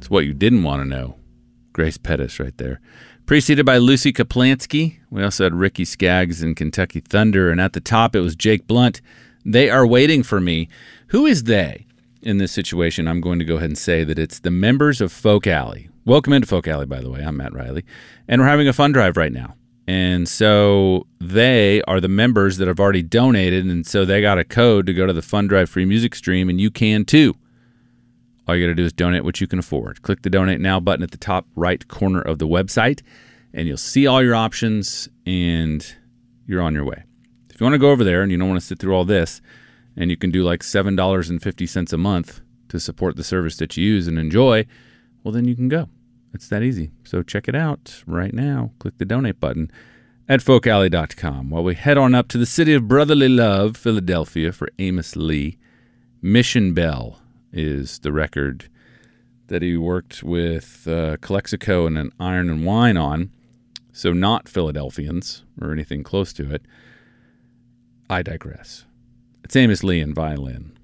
It's what you didn't want to know. Grace Pettis right there. Preceded by Lucy Kaplansky. We also had Ricky Skaggs and Kentucky Thunder. And at the top, it was Jake Blunt. They Are Waiting for Me. Who is they in this situation? I'm going to go ahead and say that it's the members of Folk Alley. Welcome into Folk Alley, by the way. I'm Matt Riley. And we're having a fund drive right now. And so they are the members that have already donated. And so they got a code to go to the fund drive free music stream. And you can too. All you got to do is donate what you can afford. Click the Donate Now button at the top right corner of the website, and you'll see all your options, and you're on your way. If you want to go over there and you don't want to sit through all this, and you can do like $7.50 a month to support the service that you use and enjoy, well, then you can go. It's that easy. So check it out right now. Click the Donate button at folkalley.com. While we head on up to the city of brotherly love, Philadelphia, for Amos Lee, Mission Bell is the record that he worked with Calexico and an Iron and Wine on. So not Philadelphians or anything close to it. I digress. It's Amos Lee and violin.